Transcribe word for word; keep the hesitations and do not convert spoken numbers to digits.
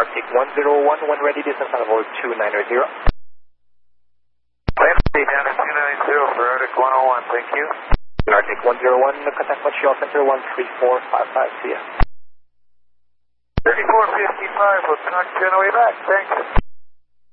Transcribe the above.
Arctic one zero one, when ready, distance level two nine zero. Wednesday down to two nine zero for Arctic one oh one, thank you. Arctic one zero one, contact Montreal Center one three four five five, see ya. thirty-four fifty-five, we'll talk to you on the way back, thanks.